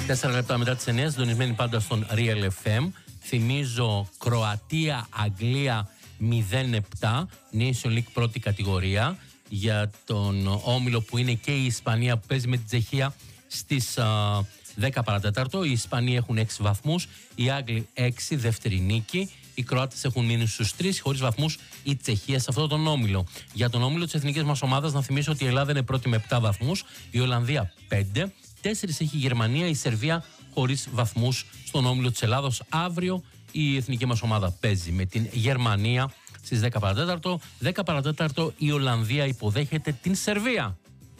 4 λεπτά μετά τις 9, συντονισμένοι πάντα στον Real FM. Θυμίζω Κροατία-Αγγλία 0-7, Nation League πρώτη κατηγορία. Για τον όμιλο που είναι και η Ισπανία που παίζει με την Τσεχία στις 10 παρατέταρτο. Οι Ισπανοί έχουν 6 βαθμούς, οι Άγγλοι 6, δεύτερη νίκη. Οι Κροάτες έχουν μείνει στους 3, χωρίς βαθμούς η Τσεχία σε αυτόν τον όμιλο. Για τον όμιλο της εθνικής μας ομάδας, να θυμίσω ότι η Ελλάδα είναι πρώτη με 7 βαθμούς, η Ολλανδία 5, 4 έχει η Γερμανία, η Σερβία χωρίς βαθμούς στον όμιλο της Ελλάδος. Αύριο η εθνική μας ομάδα παίζει με την Γερμανία στις 10 παρατέταρτο. 10 παρατέταρτο η Ολλανδία υποδέχεται την Σερβία.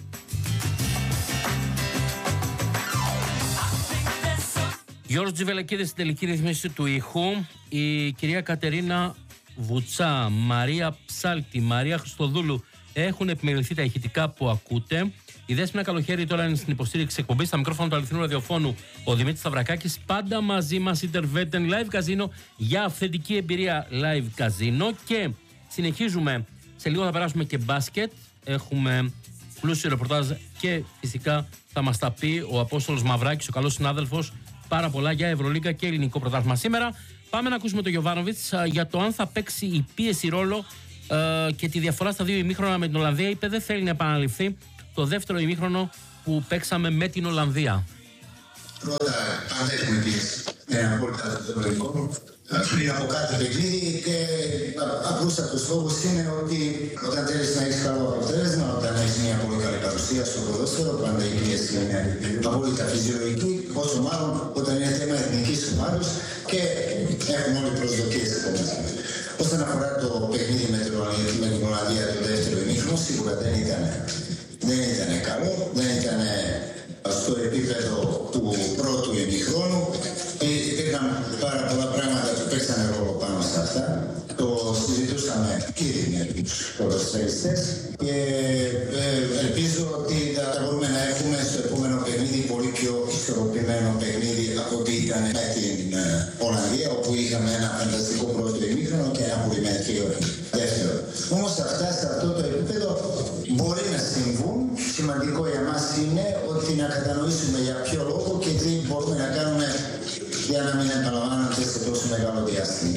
Γιώργος Τζιβελεκίδης στην τελική ρυθμίση του ήχου. Η κυρία Κατερίνα Βουτσά, Μαρία Ψάλτη, Μαρία Χριστοδούλου έχουν επιμεληθεί τα ηχητικά που ακούτε. Η Δέσποινα Καλοχέρη τώρα είναι στην υποστήριξη εκπομπής. Στα μικρόφωνα του αληθινού ραδιοφώνου ο Δημήτρης Σταυρακάκης. Πάντα μαζί μας Interveten Live Casino για αυθεντική εμπειρία Live Casino. Και συνεχίζουμε. Σε λίγο θα περάσουμε και μπάσκετ. Έχουμε πλούσιο ρεπορτάζ και φυσικά θα μας τα πει ο Απόστολος Μαυράκης, ο καλός συνάδελφος. Πάρα πολλά για Ευρωλίγκα και ελληνικό πρωτάθλημα σήμερα. Πάμε να ακούσουμε τον Γιοβάνοβιτς για το αν θα παίξει η πίεση ρόλο και τη διαφορά στα δύο ημίχρονα με την Ολλανδία. Είπε δεν θέλει να επαναληφθεί το δεύτερο ημίχρονο που παίξαμε με την Ολλανδία. Πρώτα, πάντα έχουμε πίεση. Ένα απόλυτα δεδομένο πριν από κάθε παιχνίδι και ακούσα τους λόγους είναι ότι όταν θέλεις να έχεις καλό αποτέλεσμα, όταν έχεις μια πολύ καλή παρουσία στο ποδόσφαιρο, πάντα η πίεση είναι απόλυτα φυσιολογική, πόσο μάλλον όταν είναι θέμα εθνικής ομάδας και έχουν όλοι προσδοκίες από μας. Όσον αφορά το παιχνίδι με την Ολλανδία το δεύτερο ημίχρονο, σίγουρα δεν ήταν καλό, δεν ήταν στο επίπεδο του πρώτου ημιχρόνου. Υπήρχαν πάρα πολλά πράγματα που παίξανε ρόλο πάνω σε αυτά. Το συζητούσαμε ήδη με τους ποδοσφαιριστές και ελπίζω ότι θα μπορούμε να έχουμε στο επόμενο παιχνίδι πολύ πιο ισορροπημένο παιχνίδι από ό,τι ήταν με την Ολλανδία, όπου είχαμε ένα φανταστικό πρώτο ημίχρονο και ένα πολύ μέτριο δεύτερο. Όμως αυτά σε αυτό το επίπεδο μπορεί να συμβούν. Σημαντικό για μας είναι ότι να κατανοήσουμε για ποιο λόγο και τι μπορούμε να κάνουμε για να μην επαναλαμβάνονται σε τόσο μεγάλο διάστημα.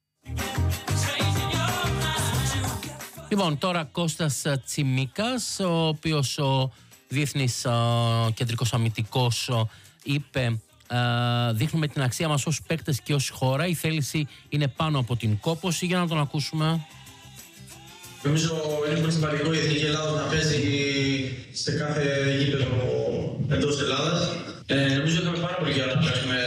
Λοιπόν, τώρα Κώστας Τσιμίκας, ο οποίος ο διεθνής κεντρικός αμυντικός είπε δείχνουμε την αξία μας ως παίκτες και ως χώρα, η θέληση είναι πάνω από την κόπωση. Για να τον ακούσουμε. Νομίζω είναι πολύ σημαντικό η Εθνική Ελλάδα να παίζει σε κάθε γήπεδο εντός Ελλάδας. Νομίζω ότι είχαμε πάρα πολύ καιρό να παίξουμε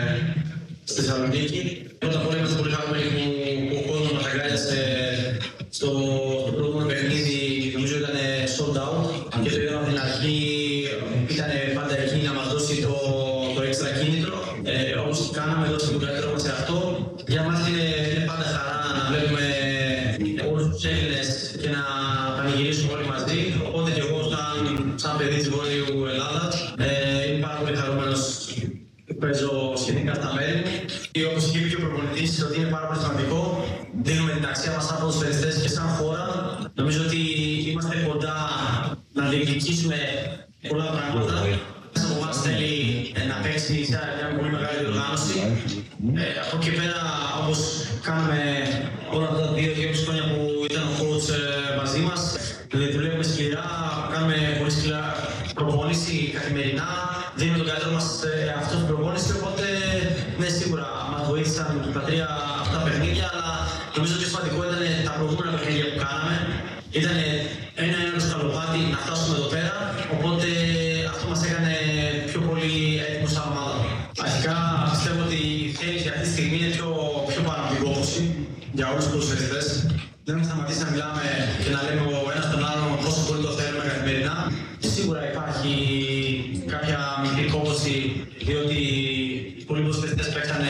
στη Θεσσαλονίκη. Πρώτα απ' όλα είμαστε πολύ χαρούμενοι που ο κόσμος μας αγκάλιασε στο προηγούμενο παιχνίδι. Νομίζω ήταν sold out και το είδαμε από την αρχή. Ήταν πάντα εκεί να μας δώσει το έξτρα κίνητρο. Όπως κάναμε, δώσαμε το καλύτερο μας σε αυτό. Για μας είναι πάντα χαρά να βλέπουμε όλους τους Έλληνες και να πανηγυρίσουμε όλοι μαζί. Οπότε και εγώ σαν παιδί της Βόρειου Ελλάδας είμαι πάρα πολύ χαρούμενος που παίζω σχετικά στα μέρη μου. Και όπως είπε και ο προπονητής ότι είναι πάρα πολύ σημαντικό, δίνουμε την αξία μας σαν ποδοσφαιριστές και σαν χώρα. Νομίζω ότι είμαστε κοντά να διεκδικήσουμε πολλά πράγματα. Ένας από εμάς θέλει να παίξει σε μια πολύ μεγάλη διοργάνωση. Από εκεί πέρα, όπως κάναμε όλα αυτά τα 2-2,5 χρόνια που ήταν ο coach μαζί μας, δουλεύουμε σκληρά, κάνουμε πολύ σκληρά προπόνηση καθημερινά, δίνουμε τον καλύτερο μας αυτό στην προπόνηση, οπότε ναι, σίγουρα μας βοήθησαν τα 3 αυτά παιχνίδια, αλλά νομίζω ότι σημαντικό ήταν τα προηγούμενα παιχνίδια που κάναμε. Ήταν ένα σκαλοπάτι να φτάσουμε εδώ πέρα, οπότε αυτό μας έκανε πιο πολύ έτοιμος σαν ομάδα. Αρχικά πιστεύω ότι η θέληση αυτή τη στιγμή είναι πιο πάνω από την κόπωση για όλους τους ποδοσφαιριστές. Δεν έχουμε σταματήσει να μιλάμε και να λέμε ο ένας τον άλλον πόσο πολύ το θέλουμε καθημερινά. Σίγουρα υπάρχει κάποια μικρή κόπωση, διότι πολλοί ποδοσφαιριστές παίξανε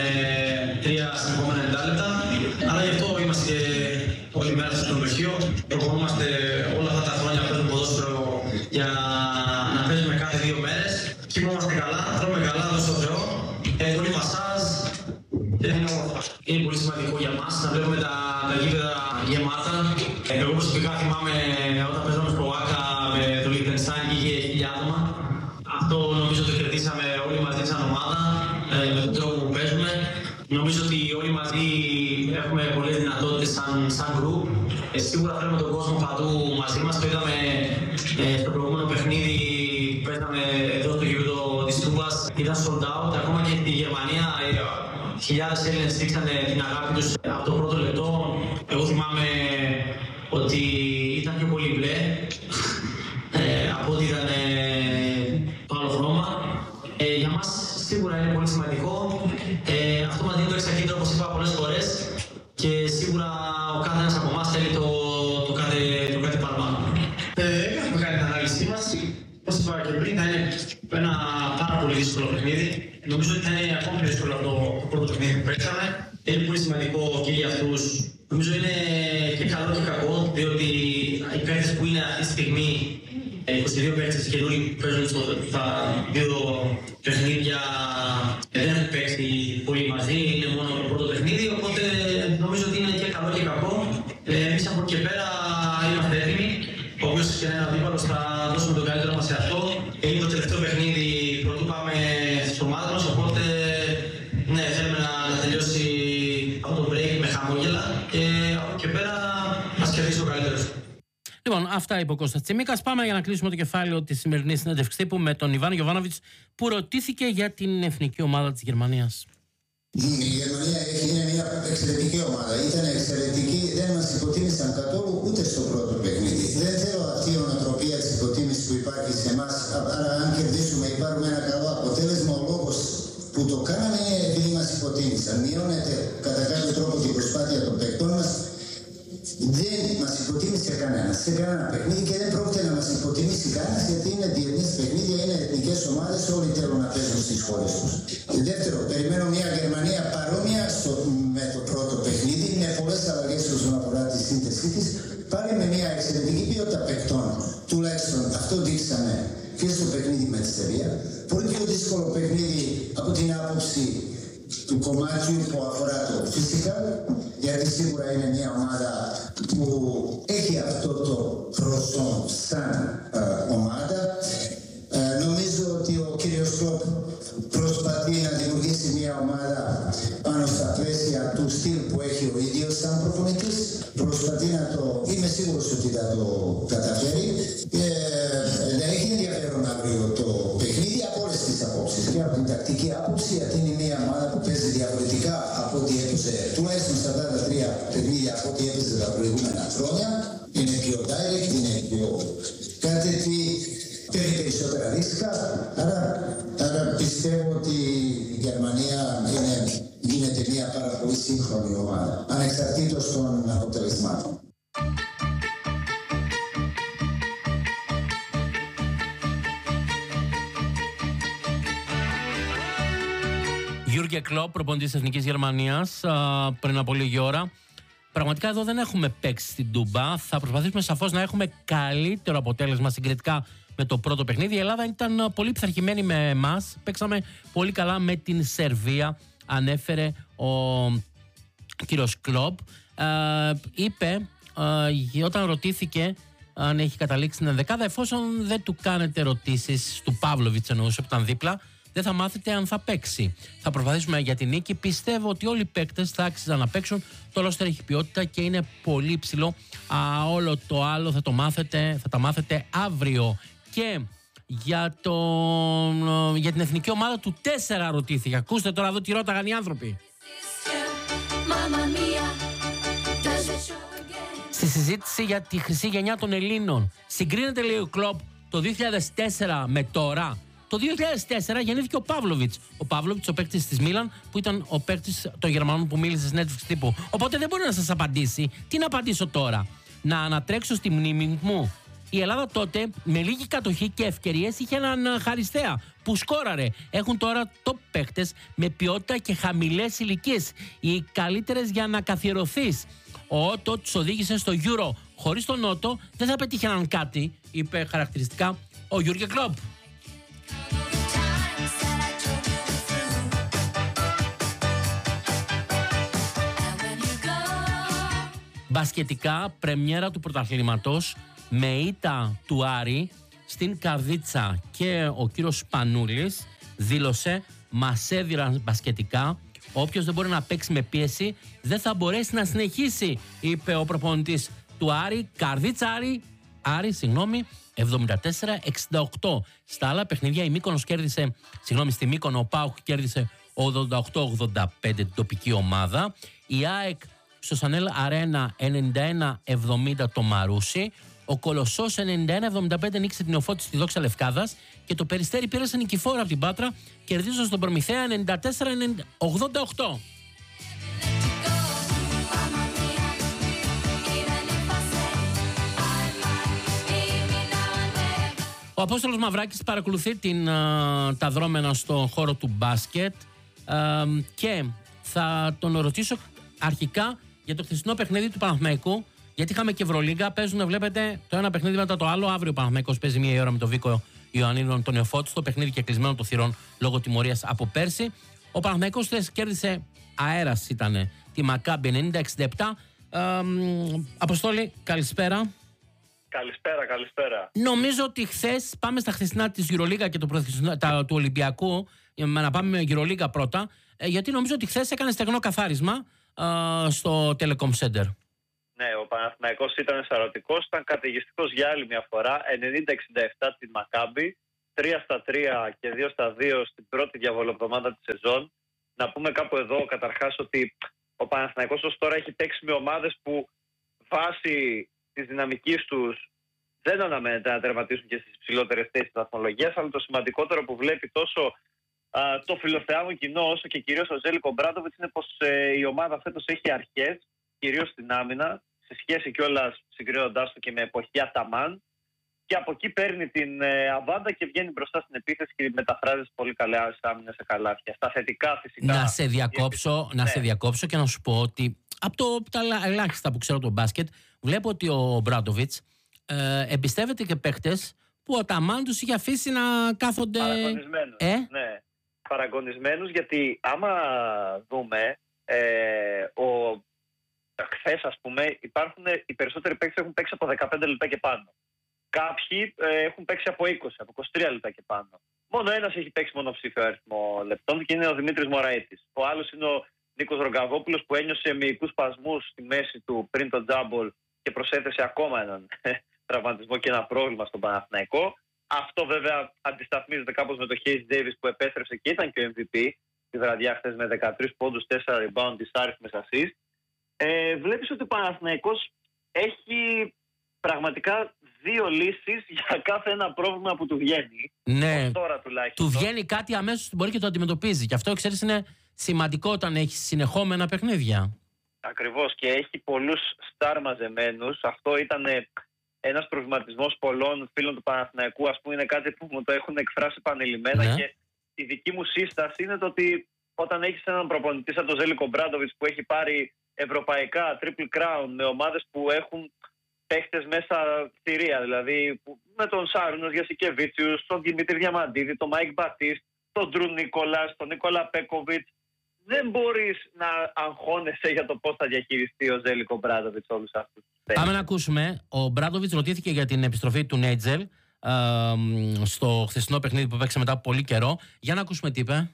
3 συνεχόμενα 90 λεπτά. Αλλά γι' αυτό είμαστε όλη μέρα στο ξενοδοχείο. Προχωρούμαστε όλα αυτά τα χρόνια που παίζουμε ποδόσφαιρο για να παίζουμε κάθε 2 μέρες. Κοιμόμαστε καλά, τρώμε καλά, δώσε ο Θεό. Πολύ μασάζ. Είναι πολύ σημαντικό για μας να βλέπουμε τα γήπεδα γεμάτα. Εγώ προσωπικά θυμάμαι όταν παίζαμε στο ΟΑΚΑ με το Λιχτενστάιν και είχε 1000 άτομα. Αυτό νομίζω το κερδίσαμε όλοι μαζί σαν ομάδα, με τον τρόπο που παίζουμε. Νομίζω ότι όλοι μαζί έχουμε πολλές δυνατότητες σαν group. Σίγουρα θέλουμε τον κόσμο παντού μαζί μας. Το είδαμε στο προηγούμενο παιχνίδι που παίζαμε εδώ στο γήπεδο της Τούμπας. Ήταν sold out. Ακόμα και στη Γερμανία χιλιάδες Έλληνες δείξανε την αγάπη τους από το πρώτο λεπτό. Εγώ θυμάμαι ότι ήταν πιο πολύ μπλε από ότι ήταν το άλλο χρώμα. Για μας σίγουρα είναι πολύ σημαντικό. Αυτό μας δίνει το εξακίνητο, όπως είπα πολλές φορές, και σίγουρα ο κάθε ένας από εμάς θέλει το κάτι παραπάνω. Έχουμε κάνει την ανάλυση μας. Όπως είπα και πριν, θα είναι ένα πάρα πολύ δύσκολο παιχνίδι. Νομίζω ότι θα είναι ακόμη πιο δύσκολο από το πρώτο παιχνίδι που παίξαμε. Είναι πολύ σημαντικό και για αυτούς. Νομίζω είναι και καλό και κακό, διότι οι παίκτες που είναι αυτή τη στιγμή, 22 παίκτες καινούριοι που παίζουν στα δύο παιχνίδια, δεν έχουν παίξει πολύ μαζί, είναι μόνο το πρώτο παιχνίδι, οπότε νομίζω ότι είναι και καλό και κακό. Εμείς από εκεί και πέρα είμαστε έτοιμοι, όποιος και ένα αντίπαλος θα δώσουμε το καλύτερο μας σε αυτό. Είναι το τελευταίο παιχνίδι πρωτού πάμε στις ομάδες μας, οπότε ναι, θέλουμε να τελειώσει αυτό το break με χαμόγελα και από εκεί και πέρα να κερδίσει ο καλύτερος. Λοιπόν, αυτά είπε ο Κώστας Τσιμίκας. Πάμε για να κλείσουμε το κεφάλαιο της σημερινής συνέντευξης τύπου με τον Ιβάν Γιοβάνοβιτς, που ρωτήθηκε για την εθνική ομάδα της Γερμανίας. Η Γερμανία είναι μια εξαιρετική ομάδα. Ήταν εξαιρετική, δεν μας υποτίμησαν καθόλου ούτε στο πρώτο παιχνίδι. Δεν θέλω αυτή η ονοτροπία της υποτίμησης που υπάρχει σε εμάς. Άρα, αν κερδίσουμε ή πάρουμε ένα καλό αποτέλεσμα, ο λόγος που το κάναμε είναι επειδή μας υποτίμησαν. Μειώνεται κατά κάποιο τρόπο την προσπάθεια των παικτών μας. Δεν μας υποτίμησε κανένας σε κανένα παιχνίδι και δεν πρόκειται να μας υποτιμήσει κανένας, γιατί είναι διεθνείς παιχνίδια, είναι εθνικές ομάδες, όλοι θέλουν να παίζουν στις χώρες τους. Και δεύτερο, περιμένω μια Γερμανία παρόμοια με το πρώτο παιχνίδι, με πολλές αλλαγές όσον αφορά τη σύνθεσή της, πάλι με μια εξαιρετική ποιότητα παικτών. Τουλάχιστον αυτό δείξαμε και στο παιχνίδι με τη Σερβία. Πολύ πιο δύσκολο παιχνίδι από την άποψη του κομμάτιου που αφορά το physical, γιατί σίγουρα είναι μια ομάδα που έχει αυτό το προσόν σαν ομάδα. Νομίζω ότι ο κύριος Κλοπ προσπαθεί να δημιουργήσει μια ομάδα πάνω στα πλαίσια του στυλ που έχει ο ίδιος σαν προπονητής. Προσπαθεί να το... Είμαι σίγουρος ότι θα το καταφέρει. Έχει ενδιαφέρον αύριο το παιχνίδι από όλες τις απόψεις. Και από την τακτική άποψη, γιατί είναι μια ομάδα που παίζει διαφορετικά από ό,τι έπαιζε τουλάχιστον στα 43 παιχνίδια από ό,τι έπαιζε τα προηγούμενα χρόνια. Είναι πιο direct, είναι πιο κάτετη, παίρνει περισσότερα ρίσκα. Άρα πιστεύω ότι η Γερμανία γίνεται μια πάρα πολύ σύγχρονη ομάδα, ανεξαρτήτως των αποτελεσμάτων. Γιούργεν Κλοπ, προπονητής της Εθνικής Γερμανίας, πριν από λίγη ώρα. Πραγματικά εδώ δεν έχουμε παίξει στην Τούμπα. Θα προσπαθήσουμε σαφώς να έχουμε καλύτερο αποτέλεσμα συγκριτικά με το πρώτο παιχνίδι. Η Ελλάδα ήταν πολύ πειθαρχημένη με εμάς. Παίξαμε πολύ καλά με την Σερβία, ανέφερε ο κύριος Κλοπ. Είπε, όταν ρωτήθηκε αν έχει καταλήξει την ενδεκάδα, εφόσον δεν του κάνετε ερωτήσεις, του Παύλοβιτς εννοούσε που ήταν δίπλα, δεν θα μάθετε αν θα παίξει. Θα προσπαθήσουμε για την νίκη. Πιστεύω ότι όλοι οι παίκτες θα άξιζαν να παίξουν. Το ρόστερ έχει ποιότητα και είναι πολύ υψηλό. Όλο το άλλο θα τα μάθετε αύριο. Και για την εθνική ομάδα του 4 ρωτήθηκε. Ακούστε τώρα εδώ τι ρώταγαν οι άνθρωποι. Στη συζήτηση για τη χρυσή γενιά των Ελλήνων, συγκρίνεται, λέει ο Κλοπ, το 2004 με τώρα. Το 2004 γεννήθηκε ο Παύλοβιτς. Ο Παύλοβιτς, ο παίκτης της Μίλαν, που ήταν ο παίκτης των Γερμανών που μίλησε στην συνέντευξη τύπου. Οπότε δεν μπορεί να σας απαντήσει. Τι να απαντήσω τώρα? Να ανατρέξω στη μνήμη μου. Η Ελλάδα τότε, με λίγη κατοχή και ευκαιρίες, είχε έναν Χαριστέα που σκόραρε. Έχουν τώρα top παίκτες με ποιότητα και χαμηλές ηλικίες. Οι καλύτερες για να καθιερωθείς. Ο Ότο τους οδήγησε στο Euro. Χωρίς τον Ότο δεν θα πετύχαιναν κάτι, είπε χαρακτηριστικά ο Γιούργεν Κλοπ. Μπασκετικά, πρεμιέρα του πρωταθλήματος με ήττα του Άρη στην Καρδίτσα, και ο κύριος Σπανούλης δήλωσε μας έδιραν μπασκετικά. Όποιος δεν μπορεί να παίξει με πίεση δεν θα μπορέσει να συνεχίσει, είπε ο προπονητής του Άρη, Καρδίτσαρη. Άρη, 74-68. Στα άλλα παιχνίδια η Μύκονος κέρδισε, στη Μύκονο ο ΠΑΟΚ κέρδισε 88-85 την τοπική ομάδα. Η ΑΕΚ στο Σανέλ Αρένα 91-70 το Μαρούσι. Ο Κολοσσός 91-75 νίκησε την Νεοφώτη στη Δόξα Λευκάδας. Και το Περιστέρι πήρε νικηφόρο από την Πάτρα, κερδίζοντας τον Προμηθέα 94-88. Ο Απόστολος Μαυράκης παρακολουθεί τα δρόμενα στον χώρο του μπάσκετ και θα τον ρωτήσω αρχικά για το χθεσινό παιχνίδι του Παναθηναϊκού, γιατί είχαμε και Ευρωλίγκα, παίζουν, βλέπετε, το ένα παιχνίδι μετά το άλλο. Αύριο ο Παναθηναϊκός παίζει 1 η ώρα με τον Βίκο Ιωαννίδων τον Νεοφώτη, στο παιχνίδι και κλεισμένο των θυρών λόγω τιμωρίας από πέρσι. Ο Παναθηναϊκός χθες κέρδισε, αέρας ήταν, τη Μακάμπι 90-67. Αποστόλη, καλησπέρα. Καλησπέρα. Νομίζω ότι χθες, πάμε στα χθεσινά της Euroliga και του Ολυμπιακού, να πάμε με Euroliga πρώτα, γιατί νομίζω ότι χθες έκανε στεγνό καθάρισμα στο Telecom Center. Ναι, ο Παναθηναϊκός ήταν σαρωτικός, ήταν καταιγιστικός για άλλη μια φορά, 90-67 την Μακάμπι, 3-3 και 2-2 στην πρώτη διαβολοβδομάδα της σεζόν. Να πούμε κάπου εδώ καταρχάς ότι ο Παναθηναϊκός ως τώρα έχει παίξει με ομάδες που βάσει της δυναμικής τους δεν αναμένεται να τερματίσουν και στις υψηλότερες θέσεις της βαθμολογίας, αλλά το σημαντικότερο που βλέπει τόσο το φιλοθεάμο κοινό όσο και κυρίως ο Ζέλικο Μπράντοβιτς είναι πως η ομάδα φέτος έχει αρχές, κυρίως στην άμυνα, σε σχέση κιόλας συγκρίνοντάς το και με εποχή Αταμάν, και από εκεί παίρνει την αβάντα και βγαίνει μπροστά στην επίθεση και μεταφράζει πολύ καλά άμυνα σε καλάθια. Στα θετικά φυσικά. Να σε διακόψω και να σου πω ότι από τα ελάχιστα που ξέρω το μπάσκετ, βλέπω ότι ο Μπράντοβιτς εμπιστεύεται και παίχτες που ο Αταμάν τους είχε αφήσει να κάθονται. Παραγωνισμένους. Ναι, παραγωνισμένους, γιατί άμα δούμε χθες, ας πούμε, οι περισσότεροι παίκτες έχουν παίξει από 15 λεπτά και πάνω. Κάποιοι έχουν παίξει από 20, από 23 λεπτά και πάνω. Μόνο ένας έχει παίξει μονοψήφιο αριθμό λεπτών και είναι ο Δημήτρης Μωραΐτης. Ο άλλος είναι ο Νίκος Ρογκαβόπουλος, που ένιωσε μυϊκούς σπασμούς στη μέση του πριν τον τζάμπολ και προσέθεσε ακόμα έναν τραυματισμό και ένα πρόβλημα στον Παναθηναϊκό. Αυτό βέβαια αντισταθμίζεται κάπως με το Hayes Davis που επέστρεψε και ήταν και ο MVP τη βραδιά χθες με 13 πόντους, 4 rebound, τις άριθμες assist. Βλέπεις ότι ο Παναθηναϊκός έχει πραγματικά 2 λύσεις για κάθε ένα πρόβλημα που του βγαίνει. Ναι, τώρα τουλάχιστον. του βγαίνει κάτι αμέσως μπορεί και το αντιμετωπίζει. Και αυτό, ξέρεις, είναι σημαντικό όταν έχει συνεχόμενα παιχνίδια. Ακριβώς, και έχει πολλούς στάρ μαζεμένους. Αυτό ήταν ένας προβληματισμός πολλών φίλων του Παναθηναϊκού. Ας πούμε, είναι κάτι που μου το έχουν εκφράσει επανειλημμένα. Ναι. Και η δική μου σύσταση είναι το ότι όταν έχεις έναν προπονητή σαν τον Ζέλικο Μπράντοβιτς που έχει πάρει ευρωπαϊκά triple crown με ομάδες που έχουν παίχτες μέσα θηρία, δηλαδή με τον Σάρουνος Γιασικεβίτσιους, τον Δημήτρη Διαμαντίδη, τον Μάικ Μπατίστ, τον Ντρου Νίκολας, τον Νίκολα Πέκοβιτς, δεν μπορείς να αγχώνεσαι για το πώς θα διαχειριστεί ο Ζέλικο Μπράντοβιτς όλους αυτούς. Πάμε να ακούσουμε. Ο Μπράντοβιτς ρωτήθηκε για την επιστροφή του Νέιτζελ στο χθεσινό παιχνίδι που παίξε μετά από πολύ καιρό. Για να ακούσουμε τι είπε.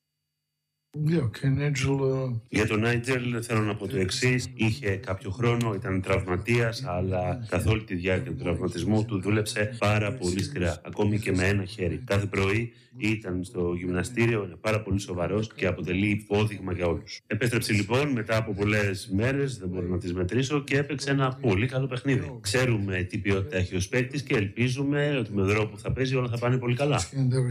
Για τον Νάιτζελ θέλω να πω το εξής. Είχε κάποιο χρόνο, ήταν τραυματίας, αλλά καθ' όλη τη διάρκεια του τραυματισμού του δούλεψε πάρα πολύ σκληρά, ακόμη και με ένα χέρι. Κάθε πρωί ήταν στο γυμναστήριο, είναι πάρα πολύ σοβαρός και αποτελεί υπόδειγμα για όλους. Επέστρεψε λοιπόν μετά από πολλές μέρες, δεν μπορώ να τις μετρήσω, και έπαιξε ένα πολύ καλό παιχνίδι. Ξέρουμε τι ποιότητα έχει ως παίκτης και ελπίζουμε ότι με τον τρόπο που θα παίζει όλα θα πάνε πολύ καλά.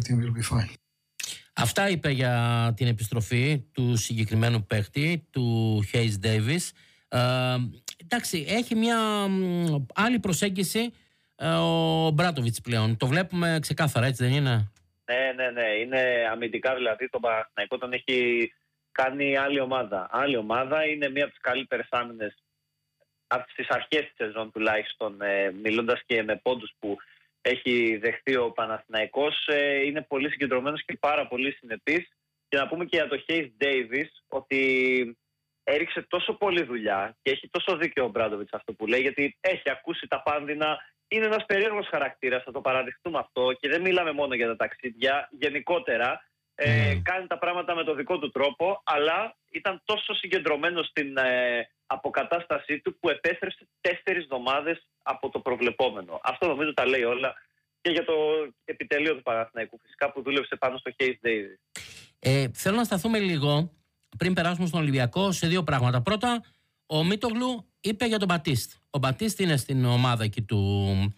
Αυτά είπε για την επιστροφή του συγκεκριμένου παίχτη, του Hayes Davis. Εντάξει, έχει μια άλλη προσέγγιση ο Μπράντοβιτς πλέον. Το βλέπουμε ξεκάθαρα, έτσι δεν είναι? Ναι. Είναι αμυντικά, δηλαδή τον Παναθηναϊκό τον έχει κάνει άλλη ομάδα. Άλλη ομάδα, είναι μία από τις καλύτερες άμυνες από τις αρχές της σεζόν τουλάχιστον, μιλώντας και με πόντους που έχει δεχτεί ο Παναθηναϊκός. Είναι πολύ συγκεντρωμένος και πάρα πολύ συνεπής. Και να πούμε και για το Hayes Davis ότι έριξε τόσο πολλή δουλειά και έχει τόσο δίκιο ο Μπράντοβιτς αυτό που λέει, γιατί έχει ακούσει τα πάνδυνα. Είναι ένας περίεργος χαρακτήρας, θα το παραδεχτούμε αυτό, και δεν μιλάμε μόνο για τα ταξίδια. Γενικότερα κάνει τα πράγματα με το δικό του τρόπο, αλλά ήταν τόσο συγκεντρωμένο στην αποκατάστασή του που επέστρεψε 4 εβδομάδες από το προβλεπόμενο. Αυτό νομίζω τα λέει όλα και για το επιτελείο του Παναθηναϊκού φυσικά που δούλεψε πάνω στο Hayes Davis. Θέλω να σταθούμε λίγο πριν περάσουμε στον Ολυμπιακό σε 2 πράγματα. Πρώτα, ο Μίτογλου είπε για τον Μπατίστ. Ο Μπατίστ είναι στην ομάδα εκεί του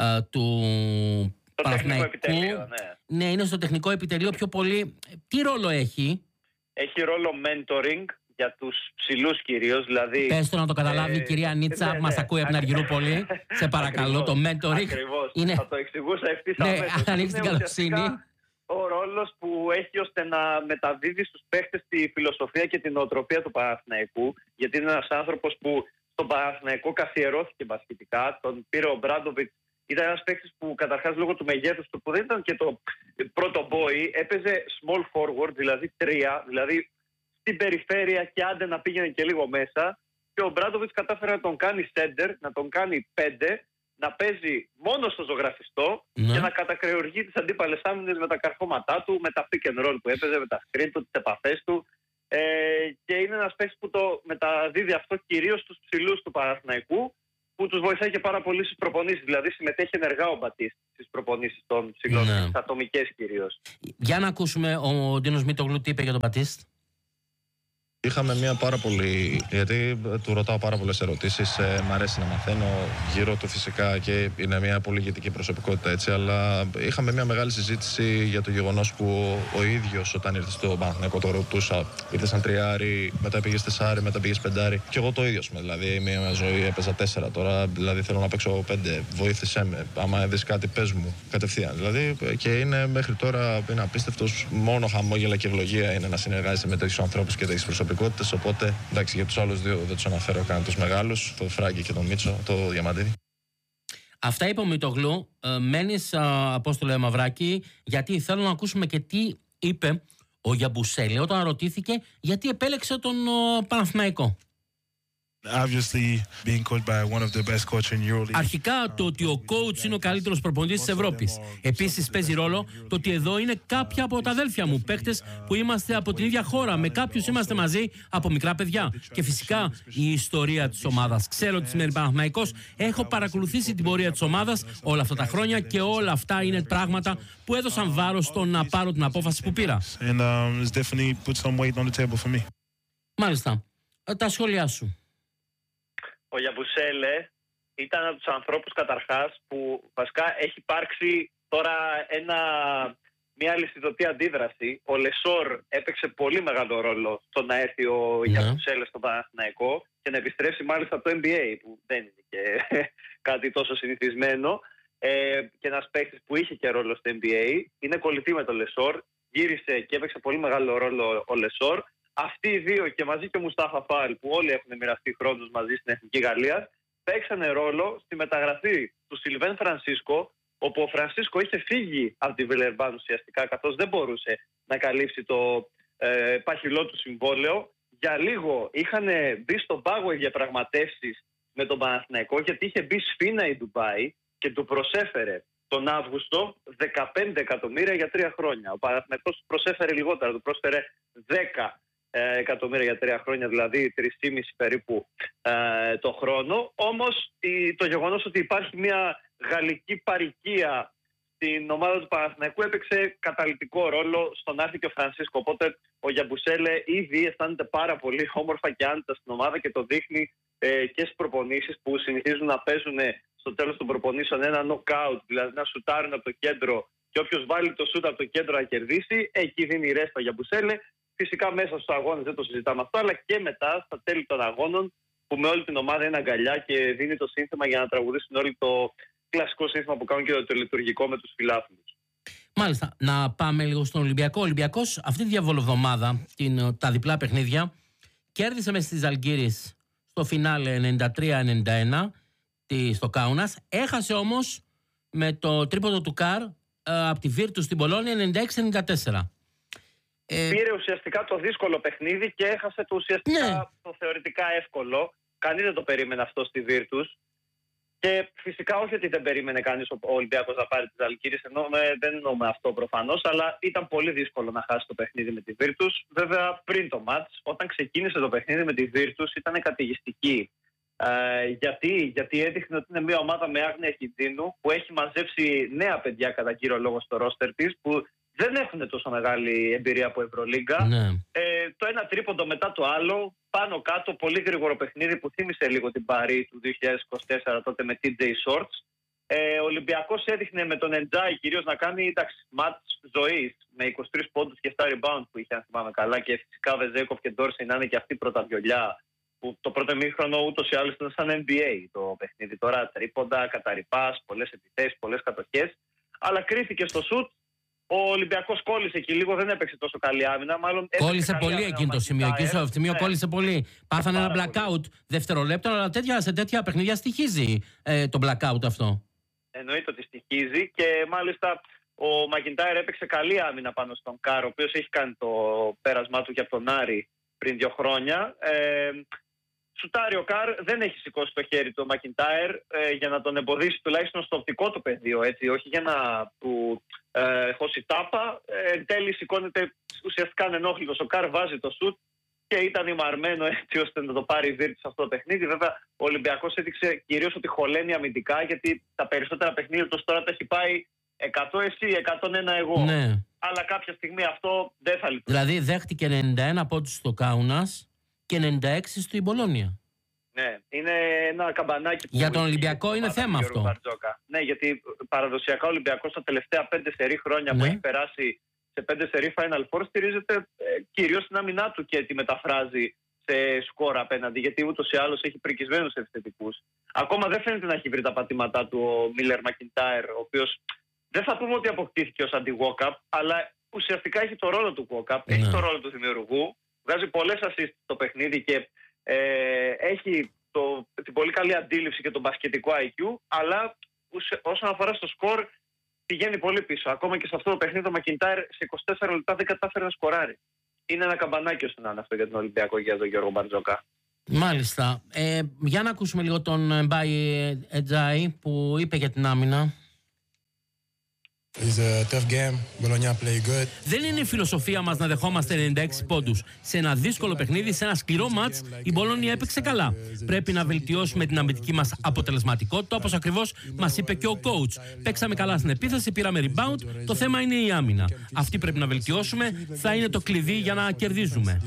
Παναθηναϊκού. Ναι, είναι στο τεχνικό επιτελείο πιο πολύ. Τι ρόλο έχει? Έχει ρόλο mentoring για τους ψηλούς κυρίως. Δηλαδή, πες το να το καταλάβει η κυρία Νίτσα που μας ακούει από την Αργυρούπολη. Σε παρακαλώ, το mentoring. Ακριβώς, είναι... θα το εξηγούσα ευθύς αμέσως. Ναι, αν ανοίξει την καλοσύνη. Ο ρόλος που έχει ώστε να μεταδίδει στους παίχτες τη φιλοσοφία και την νοοτροπία του Παναθηναϊκού, γιατί είναι ένας άνθρωπος που στον Παναθηναϊκό καθιερώθηκε μπασκετικά, τον πήρε ο Μπράντοβιτς. Ήταν ένας παίκτης που καταρχάς λόγω του μεγέθους του, που δεν ήταν και το πρώτο boy, έπαιζε small forward, δηλαδή 3, δηλαδή στην περιφέρεια και άντε να πήγαινε και λίγο μέσα. Και ο Μπράντοβιτς κατάφερε να τον κάνει center, να τον κάνει 5, να παίζει μόνο στο ζωγραφιστό και να κατακρεουργεί τις αντίπαλες άμυνες με τα καρφώματά του, με τα pick and roll που έπαιζε, με τα screen του, τις επαφές του. Και είναι ένας παίκτης που το μεταδίδει αυτό κυρίως στους ψηλούς του Παναθηναϊκού, που τους βοηθάει και πάρα πολύ στις προπονήσεις. Δηλαδή συμμετέχει ενεργά ο Μπατίστ στις προπονήσεις των ψηλών, στις ατομικές κυρίως. Για να ακούσουμε ο Ντίνος Μίτογλου τι είπε για τον Μπατίστ. Είχαμε μια πάρα πολύ. Γιατί του ρωτάω πάρα πολλές ερωτήσεις. Μ' αρέσει να μαθαίνω γύρω του φυσικά και είναι μια πολύ ηγετική προσωπικότητα έτσι. Αλλά είχαμε μια μεγάλη συζήτηση για το γεγονός που ο ίδιος όταν ήρθε στο Παναθηναϊκό το ρωτούσα. Ήρθε σαν 3, μετά πήγε 4, μετά πήγε 5. Και εγώ το ίδιο. Δηλαδή μια ζωή έπαιζα 4 τώρα. Δηλαδή θέλω να παίξω 5. Βοήθησέ με. Άμα δεις κάτι, πες μου κατευθείαν. Δηλαδή και είναι μέχρι τώρα είναι απίστευτος. Μόνο χαμόγελα και ευλογία είναι να συνεργάζεσαι με τέτοιους ανθρώπους και τέτοιες προσωπικότητες. Οπότε εντάξει, για τους άλλους 2 δεν τους αναφέρω καν, τους μεγάλους, το Φράγκη και τον Μίτσο, το Διαμαντίδη. Αυτά είπε ο Μητογλού. Μένεις, Απόστολε Μαυράκη, γιατί θέλω να ακούσουμε και τι είπε ο Γιαμπουσέλη όταν ρωτήθηκε γιατί επέλεξε τον Παναθηναϊκό. Αρχικά το ότι ο coach είναι ο καλύτερος προπονητής της Ευρώπης. Επίσης παίζει ρόλο το ότι εδώ είναι κάποια από τα αδέλφια μου, παίκτες που είμαστε από την ίδια χώρα. Με κάποιους είμαστε μαζί από μικρά παιδιά. Και φυσικά η ιστορία της ομάδας. Ξέρω ότι σημαίνει Παναθηναϊκός. Έχω παρακολουθήσει την πορεία της ομάδας όλα αυτά τα χρόνια και όλα αυτά είναι πράγματα που έδωσαν βάρος στο να πάρω την απόφαση που πήρα. Μάλιστα. Τα σχόλιά σου. Ο Γιαμπουσέλε ήταν από τους ανθρώπους καταρχάς που βασικά έχει υπάρξει τώρα μια αλυσιδωτή αντίδραση. Ο Λεσόρ έπαιξε πολύ μεγάλο ρόλο στο να έρθει ο Γιαμπουσέλε στον Παναθηναϊκό και να επιστρέψει μάλιστα από το NBA που δεν είναι και κάτι τόσο συνηθισμένο. Και ένας παίκτης που είχε και ρόλο στο NBA. Είναι κολλητή με τον Λεσόρ. Γύρισε και έπαιξε πολύ μεγάλο ρόλο ο Λεσόρ. Αυτοί οι 2 και μαζί και ο Μουστάφα Φάλ που όλοι έχουν μοιραστεί χρόνους μαζί στην Εθνική Γαλλία παίξανε ρόλο στη μεταγραφή του Σιλβέν Φρανσίσκο, όπου ο Φρανσίσκο είχε φύγει από τη Βιλερμπάν ουσιαστικά καθώς δεν μπορούσε να καλύψει το παχυλό του συμβόλαιο. Για λίγο είχαν μπει στον πάγο οι διαπραγματεύσεις με τον Παναθηναϊκό γιατί είχε μπει σφήνα η Ντουμπάι και του προσέφερε τον Αύγουστο 15 εκατομμύρια για 3 χρόνια. Ο Παναθηναϊκός προσέφερε λιγότερα, του πρόσφερε 10 εκατομμύρια για 3 χρόνια, δηλαδή 3,5 περίπου το χρόνο. Όμως το γεγονός ότι υπάρχει μια γαλλική παροικία στην ομάδα του Παναθηναϊκού έπαιξε καταλυτικό ρόλο στο να έρθει και ο Φρανσίσκο. Οπότε ο Γιαμπουσέλε ήδη αισθάνεται πάρα πολύ όμορφα και άνετα στην ομάδα και το δείχνει και στις προπονήσεις που συνηθίζουν να παίζουν στο τέλος των προπονήσεων ένα knockout, δηλαδή να σουτάρουν από το κέντρο και όποιος βάλει το σουτ από το κέντρο να κερδίσει, εκεί δίνει ρέστα για Γιαμπουσέλε. Φυσικά μέσα στους αγώνες δεν το συζητάμε αυτό, αλλά και μετά, στα τέλη των αγώνων, που με όλη την ομάδα είναι αγκαλιά και δίνει το σύνθημα για να τραγουδήσουν όλοι το κλασικό σύνθημα που κάνουν και το λειτουργικό με τους φιλάθλους. Μάλιστα. Να πάμε λίγο στον Ολυμπιακό. Ο Ολυμπιακός αυτή τη διαβολοβδομάδα, τα διπλά παιχνίδια, κέρδισε μες στις Ζαλγκίρις στο φινάλε 93-91 στο Κάουνας. Έχασε όμως με το τρίποντο του Καρ από τη Βίρτους στην Πολόνια 96-94. Πήρε ουσιαστικά το δύσκολο παιχνίδι και έχασε το ουσιαστικά το θεωρητικά εύκολο. Κανείς δεν το περίμενε αυτό στη Βίρτους. Και φυσικά όχι ότι δεν περίμενε κανείς ο Ολυμπιακός να πάρει τη Ζαλγκίρις, δεν εννοούμε αυτό προφανώς, αλλά ήταν πολύ δύσκολο να χάσει το παιχνίδι με τη Virtus. Βέβαια πριν το μάτς, όταν ξεκίνησε το παιχνίδι με τη Virtus, ήταν καταιγιστική. Γιατί έδειχνε ότι είναι μια ομάδα με άγνοια κινδύνου, που έχει μαζέψει νέα παιδιά κατά κύριο λόγο στο ρόστερ της, που δεν έχουν τόσο μεγάλη εμπειρία από Ευρωλίγκα. Ναι. Το ένα τρίποντο μετά το άλλο, πάνω κάτω, πολύ γρήγορο παιχνίδι που θύμισε λίγο την Παρί του 2024 τότε με TJ Shorts. Ο Ολυμπιακός έδειχνε με τον Εντζάι κυρίως να κάνει μάτς ζωής με 23 πόντους και 7 rebound που είχε, αν θυμάμαι καλά, και φυσικά ο Βεζέκοφ και Ντόρσεϊ να είναι και αυτοί πρωταβιολιά, που το πρώτο ημίχρονο ούτως ή άλλως ήταν σαν NBA το παιχνίδι. Τώρα τρίποντα, καταρρυπάς, πολλές επιθέσεις, πολλές κατοχές, αλλά κρίθηκε στο σουτ. Ο Ολυμπιακός κόλλησε εκεί λίγο, δεν έπαιξε τόσο καλή άμυνα. Μάλλον κόλλησε πολύ εκείνο το σημείο. Εκεί στο σημείο κόλλησε πολύ. Πάθανε ένα blackout δευτερολέπτων, αλλά σε τέτοια παιχνίδια στοιχίζει το blackout αυτό. Εννοείται ότι στοιχίζει και μάλιστα ο Μακιντάιρ έπαιξε καλή άμυνα πάνω στον Καρ, ο οποίος έχει κάνει το πέρασμά του για τον Άρη πριν 2 χρόνια. Σουτάρει ο Καρ, δεν έχει σηκώσει το χέρι του ο Μακιντάιρ για να τον εμποδίσει τουλάχιστον στο οπτικό του πεδίο, έτσι, όχι για να του χώσει τάπα. Εν τέλει σηκώνεται ουσιαστικά ανενόχλητος ο Καρ, βάζει το σουτ και ήταν ημαρμένο έτσι ώστε να το πάρει η Virtus αυτό το παιχνίδι. Βέβαια ο Ολυμπιακός έδειξε κυρίως ότι χωλαίνει αμυντικά, γιατί τα περισσότερα παιχνίδια του τώρα τα έχει πάει 100 εσύ, 101 εγώ. Ναι. Αλλά κάποια στιγμή αυτό δεν θα λειτουργήσει. Δηλαδή δέχτηκε 91 πόντους στο Κάουνας και 96 στο Μπολόνια. Ναι, είναι ένα καμπανάκι που... Για τον Ολυμπιακό είναι θέμα αυτό. Ναι, γιατί παραδοσιακά ο Ολυμπιακός τα τελευταία 5 σερί χρόνια που έχει περάσει σε 5 σερί Final Four στηρίζεται κυρίως στην άμυνά του και τη μεταφράζει σε σκορ απέναντι, γιατί ούτως ή άλλως έχει πρικισμένους επιθετικούς. Ακόμα δεν φαίνεται να έχει βρει τα πατήματά του ο Μίλερ Μακιντάιρ, ο οποίος δεν θα πούμε ότι αποκτήθηκε ως αντι-walk-up, αλλά ουσιαστικά έχει το ρόλο του walk-up, έχει το ρόλο του δημιουργού, βγάζει πολλές assists στο παιχνίδι και έχει την πολύ καλή αντίληψη και τον μπασκετικό IQ, αλλά όσον αφορά στο σκορ πηγαίνει πολύ πίσω. Ακόμα και σε αυτό το παιχνίδι ο Μακιντάιρ σε 24 λεπτά δεν κατάφερε να σκοράρει. Είναι ένα καμπανάκι ώστε να είναι αυτό για τον Ολυμπιακό, για τον Γιώργο Μπαρτζόκα. Μάλιστα. Για να ακούσουμε λίγο τον Μπάι Εντζάι που είπε για την άμυνα. Δεν είναι η φιλοσοφία μας να δεχόμαστε 96 πόντους. Σε ένα δύσκολο παιχνίδι, σε ένα σκληρό μάτς, η Μπολόνια έπαιξε καλά. Πρέπει να βελτιώσουμε την αμυντική μας αποτελεσματικότητα, όπως ακριβώς μας είπε και ο coach. Παίξαμε καλά στην επίθεση, πήραμε rebound. Το θέμα είναι η άμυνα. Αυτή πρέπει να βελτιώσουμε. Θα είναι το κλειδί για να κερδίζουμε.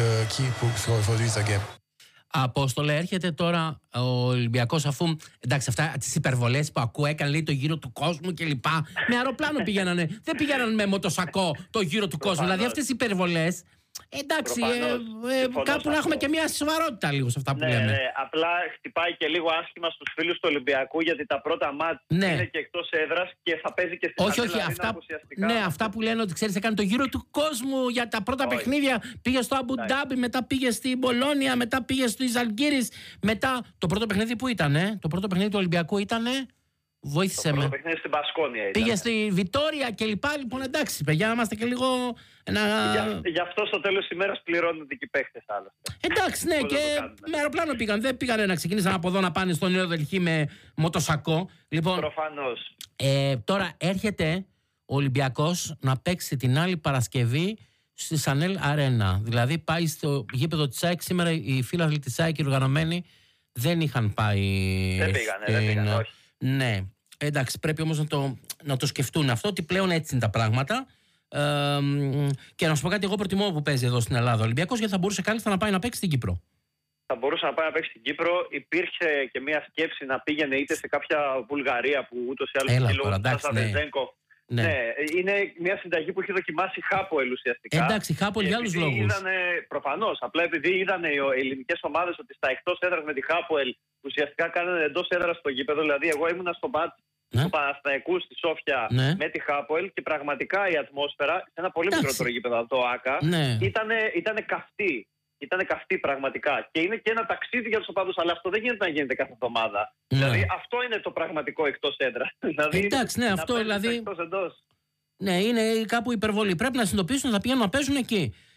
Απόστολε, έρχεται τώρα ο Ολυμπιακός, αφού εντάξει, αυτά τις υπερβολές που ακούω, έκανε λέει το γύρο του κόσμου κλπ. Με αεροπλάνο πηγαίνανε, δεν πηγαίνανε με μοτοσακό το γύρο του κόσμου. Δηλαδή αυτές οι υπερβολές, εντάξει, κάπου να έχουμε και μια σοβαρότητα λίγο σε αυτά που λέμε. Ναι, απλά χτυπάει και λίγο άσχημα στους φίλους του Ολυμπιακού, γιατί τα πρώτα μάτς είναι και εκτός έδρας και θα παίζει και στην όχι, αυτά που λένε ότι ξέρεις, έκανε το γύρο του κόσμου για τα πρώτα παιχνίδια. Πήγε στο Αμπου Ντάμπι, μετά πήγε στην Μπολόνια, μετά πήγε στη Ζαλγκίρις. Μετά το πρώτο παιχνίδι που ήταν, το πρώτο παιχνίδι του Ολυμπιακού ήταν. Βοήθησε με. Στην Πασκόνια πήγε στη Βιτόρια και λοιπά. Λοιπόν, εντάξει, παιδιά, είμαστε και λίγο. Γι' αυτό στο τέλος της ημέρας πληρώνονται και οι παίχτες άλλωστε. Εντάξει, ναι, και με αεροπλάνο πήγαν. Δεν πήγανε να ξεκινήσαν από εδώ να πάνε στο Νέο Δελχή με μοτοσακό. Λοιπόν, προφανώς. Τώρα έρχεται ο Ολυμπιακός να παίξει την άλλη Παρασκευή στη Σανέλ Αρένα. Δηλαδή πάει στο γήπεδο της ΑΕΚ. Σήμερα οι φίλοι της ΑΕΚ, οι οργανωμένοι, δεν είχαν πάει. Δεν πήγανε, όχι. Ναι. Εντάξει, πρέπει όμως να το σκεφτούν αυτό, ότι πλέον έτσι είναι τα πράγματα. Και να σου πω κάτι, εγώ προτιμώ που παίζει εδώ στην Ελλάδα ο Ολυμπιακός, γιατί θα μπορούσε κάλλιστα να πάει να παίξει στην Κύπρο. Θα μπορούσε να πάει να παίξει στην Κύπρο. Υπήρχε και μια σκέψη να πήγαινε είτε σε κάποια Βουλγαρία που ούτως ή άλλως Ναι, είναι μια συνταγή που έχει δοκιμάσει η Χάποελ ουσιαστικά. Εντάξει, η Χάποελ για άλλους λόγους. Προφανώς. Απλά επειδή είδαν οι ελληνικές ομάδες ότι στα εκτός έδρας με τη Χάποελ ουσιαστικά κάνανε εντός έδρας στο γήπεδο. Δηλαδή, εγώ ήμουνα στο μάτς του Παναθηναϊκού στη Σόφια με τη Χάποελ και πραγματικά η ατμόσφαιρα σε ένα πολύ μικρότερο γήπεδο από το ΆΚΑ ήταν καυτή. Ήταν καυτή πραγματικά. Και είναι και ένα ταξίδι για τους οπαδούς, αλλά αυτό δεν γίνεται να γίνεται κάθε εβδομάδα. Δηλαδή αυτό είναι το πραγματικό εκτός έδρα. Εντάξει, ναι, αυτό δηλαδή. Ναι, είναι κάπου υπερβολή. Πρέπει να συνειδητοποιήσουν ότι θα πηγαίνουν να παίζουν εκεί.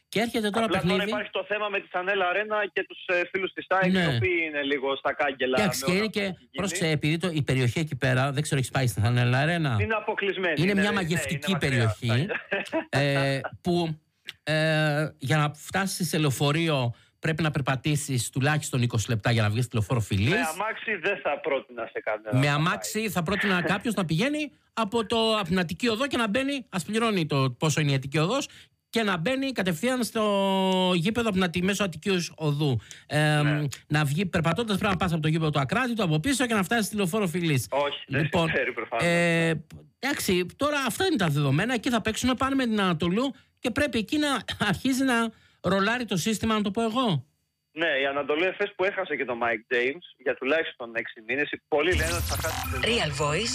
Και έρχεται τώρα Απλά παιχνίδι. Τώρα υπάρχει το θέμα με τη Σανέλα Αρένα και τους φίλους της ΑΕΚ, Ναι. οι οποίοι είναι λίγο στα κάγκελα. Εντάξει, και είναι και. Πρόσεξε, επειδή η περιοχή εκεί πέρα, δεν ξέρω, έχει πάει στην Σανέλα Αρένα. Είναι αποκλεισμένη. Είναι μια μαγευτική περιοχή που για να φτάσεις σε λεωφορείο πρέπει να περπατήσεις τουλάχιστον 20 λεπτά για να βγεις στη λεωφόρο Φιλής. Με αμάξι δεν θα πρότεινα σε κανένα. Με αμάξι θα πρότεινα κάποιος να πηγαίνει από την Αττική Οδό και να μπαίνει, ας πληρώνει το πόσο είναι η Αττική Οδός, και να μπαίνει κατευθείαν στο γήπεδο από τη μέσω Αττικής Οδού. Να βγει περπατώντας, πρέπει να πας από το γήπεδο του Ακράτητου από πίσω και να φτάσεις στη λεωφόρο Φιλής. Όχι, δεν συμφέρει προφανώς. Εντάξει, τώρα αυτά είναι τα δεδομένα. Εκεί θα παίξουμε, πάνε με την Ανατολού και πρέπει εκεί να αρχίζει να ρολάρει το σύστημα, να το πω εγώ. Ναι, η Ανατολή Εφές που έχασε και τον Mike James για τουλάχιστον 6 μήνες. Πολλοί λένε ότι θα χάσει. Real Voice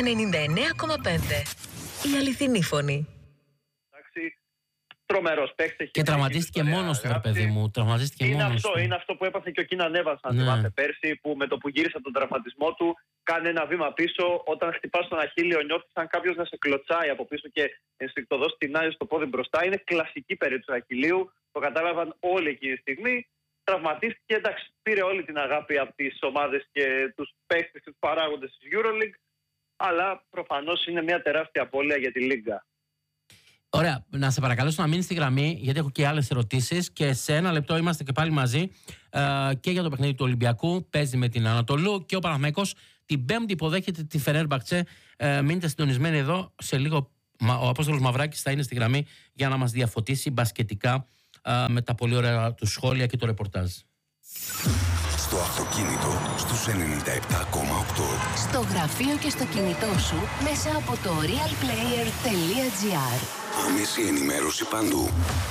99,5. Η αληθινή φωνή. Εντάξει, τρομερός παίκτης. Και τραυματίστηκε μόνος του, παιδί μου. Τραυματίστηκε μόνος του. Είναι αυτό που έπαθε και ο Κίναν Έβανς, αν θυμάστε πέρσι, που με το που γύρισε από τον τραυματισμό του, κάνει ένα βήμα πίσω. Όταν χτυπάς τον αχίλιο, νιώθει σαν κάποιος να σε κλωτσάει από πίσω και ενστικτωδώς τεινάζει στο πόδι μπροστά. Είναι κλασική περίπτωση του αχιλίου. Το κατάλαβαν όλοι εκείνη τη στιγμή. Τραυματίστηκε, εντάξει, πήρε όλη την αγάπη από τις ομάδες και τους παίκτες και τους παράγοντες της EuroLeague. Αλλά προφανώς είναι μια τεράστια απώλεια για τη Λίγκα. Ωραία, να σε παρακαλέσω να μείνεις στη γραμμή, γιατί έχω και άλλες ερωτήσεις και σε ένα λεπτό είμαστε και πάλι μαζί και για το παιχνίδι του Ολυμπιακού. Παίζει με την Ανατολού και ο Παναθηναϊκός την Πέμπτη υποδέχεται τη Φενέρμπαχτσε. Μείνετε συντονισμένοι εδώ. Σε λίγο ο Απόστολος Μαυράκης θα είναι στη γραμμή για να μας διαφωτίσει μπασκετικά με τα πολύ ωραία του σχόλια και το ρεπορτάζ. Στο αυτοκίνητο στους 97,8. Στο γραφείο και στο κινητό σου μέσα από το realplayer.gr. Άμεση ενημέρωση παντού.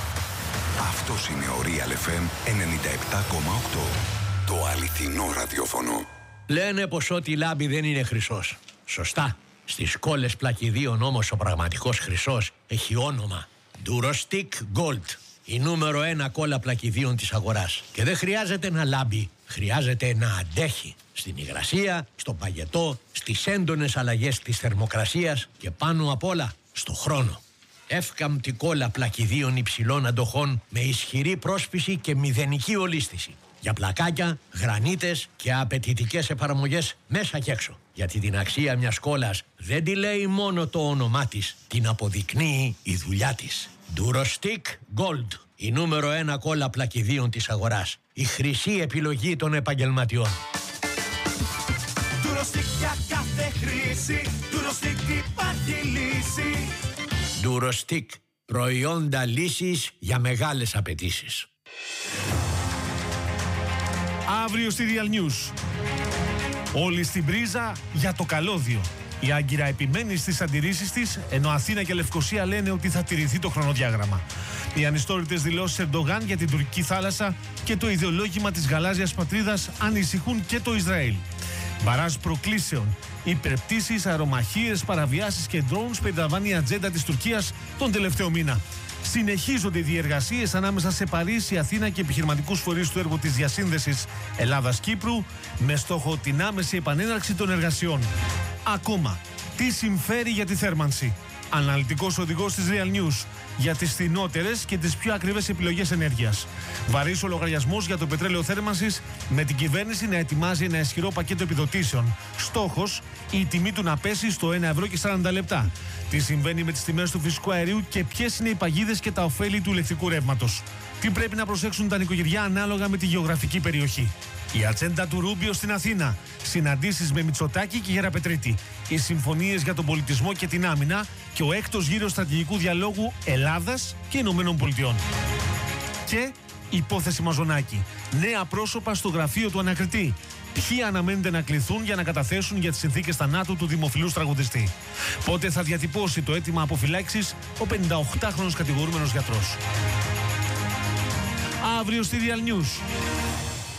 Αυτός είναι ο Real FM 97,8. Το αληθινό ραδιόφωνο. Λένε πως ό,τι λάμπει δεν είναι χρυσός. Σωστά. Στις κόλλες πλακιδίων όμως ο πραγματικός χρυσός έχει όνομα. Durostick Gold. Η νούμερο 1 κόλλα πλακιδίων της αγοράς. Και δεν χρειάζεται να λάμπει, χρειάζεται να αντέχει. Στην υγρασία, στον παγετό, στις έντονες αλλαγές της θερμοκρασίας και πάνω απ' όλα στο χρόνο. Εύκαμπτη κόλλα πλακιδίων υψηλών αντοχών με ισχυρή πρόσφυση και μηδενική ολίσθηση. Για πλακάκια, γρανίτες και απαιτητικές εφαρμογές μέσα και έξω. Γιατί την αξία μιας κόλλας δεν τη λέει μόνο το όνομά της, την αποδεικνύει η δουλειά της. Durostick Gold, η νούμερο 1 κόλλα πλακιδίων της αγοράς. Η χρυσή επιλογή των επαγγελματιών. Durostick για κάθε χρήση, Durostick υπάρχει λύση. Durostick, προϊόντα λύσης για μεγάλες απαιτήσεις. Αύριο στη Real News. Όλοι στην πρίζα για το καλώδιο. Η Άγκυρα επιμένει στις αντιρρήσεις της, ενώ Αθήνα και Λευκοσία λένε ότι θα τηρηθεί το χρονοδιάγραμμα. Οι ανιστόρητες δηλώσεις Ερντογάν για την τουρκική θάλασσα και το ιδεολόγημα της γαλάζιας πατρίδας ανησυχούν και το Ισραήλ. Μπαράζ προκλήσεων, υπερπτήσεις, αερομαχίες, παραβιάσεις και drones περιλαμβάνει η ατζέντα της Τουρκίας τον τελευταίο μήνα. Συνεχίζονται οι διεργασίες ανάμεσα σε Παρίσι, Αθήνα και επιχειρηματικούς φορείς του έργου της διασύνδεσης Ελλάδας-Κύπρου με στόχο την άμεση επανέναρξη των εργασιών. Ακόμα, τι συμφέρει για τη θέρμανση. Αναλυτικός οδηγός της Real News για τις φθηνότερες και τις πιο ακριβές επιλογές ενέργειας. Βαρύς ο λογαριασμός για το πετρέλαιο θέρμανσης με την κυβέρνηση να ετοιμάζει ένα ισχυρό πακέτο επιδοτήσεων. Στόχος, η τιμή του να πέσει στο 1,40 €. Τι συμβαίνει με τις τιμές του φυσικού αερίου και ποιες είναι οι παγίδες και τα ωφέλη του ηλεκτρικού ρεύματος. Τι πρέπει να προσέξουν τα νοικοκυριά ανάλογα με τη γεωγραφική περιοχή. Η ατζέντα του Ρούμπιο στην Αθήνα. Συναντήσεις με Μητσοτάκη και Γεραπετρίτη. Οι συμφωνίες για τον πολιτισμό και την άμυνα και ο έκτος γύρος στρατηγικού διαλόγου Ελλάδας και Ηνωμένων Πολιτειών. Και υπόθεση Μαζονάκη. Νέα πρόσωπα στο γραφείο του ανακριτή. Ποιοι αναμένεται να κληθούν για να καταθέσουν για τις συνθήκες θανάτου του δημοφιλούς τραγουδιστή. Πότε θα διατυπώσει το αίτημα αποφυλάξης ο 58χρονος κατηγορούμενος γιατρός. Αύριο στη Real News.